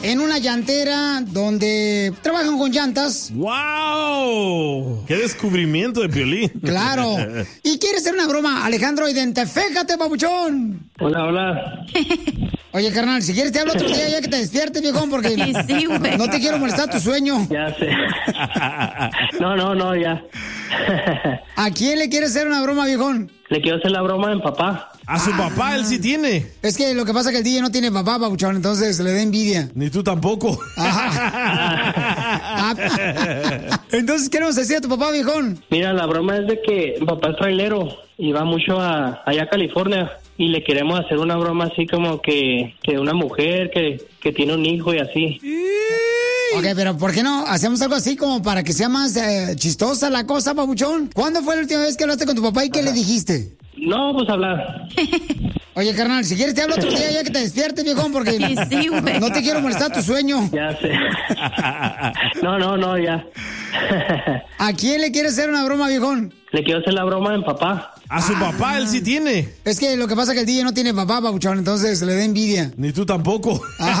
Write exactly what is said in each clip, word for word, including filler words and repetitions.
en una llantera donde trabajan con llantas. ¡Wow! ¡Qué descubrimiento de Piolín! Claro. Y quiere hacer una broma, Alejandro, identifícate, papuchón. Hola, hola. Oye, carnal, si quieres te hablo otro día ya que te despiertes, viejón, porque Sí, güey. no te quiero molestar tu sueño. Ya sé. No, no, no, ya. ¿A quién le quieres hacer una broma, viejón? Le quiero hacer la broma a mi papá. A su papá, él sí tiene. Es que lo que pasa es que el D J no tiene papá, papuchón, entonces le da envidia. Ni tú tampoco. Ah, entonces, ¿qué nos decía tu papá, viejón? Mira, la broma es de que mi papá es trailero y va mucho a, allá a California. Y le queremos hacer una broma así como que, que una mujer que, que tiene un hijo y así. Ok, pero ¿por qué no hacemos algo así como para que sea más eh, chistosa la cosa, papuchón? ¿Cuándo fue la última vez que hablaste con tu papá y qué le dijiste? No, pues hablar. Oye, carnal, si quieres te hablo otro día ya que te despiertes, viejón, porque Sí, güey. no te quiero molestar tu sueño. Ya sé. No, no, no, ya. ¿A quién le quieres hacer una broma, viejón? Le quiero hacer la broma a mi papá. A su papá, él sí tiene. Es que lo que pasa es que el D J no tiene papá, papuchón, entonces le da envidia. Ni tú tampoco.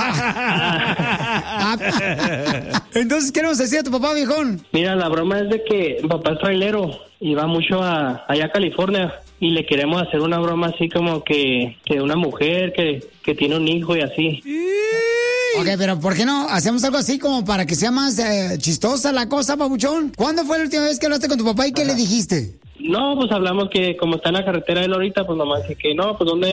Ah, entonces, ¿qué nos decía tu papá, viejón? Mira, la broma es de que mi papá es trailero y va mucho a, allá a California. Y le queremos hacer una broma así como que, que una mujer que, que tiene un hijo y así. Ok, pero ¿por qué no hacemos algo así como para que sea más eh, chistosa la cosa, papuchón? ¿Cuándo fue la última vez que hablaste con tu papá y qué le dijiste? No, pues hablamos que como está en la carretera él ahorita, pues nomás que, que no, pues ¿dónde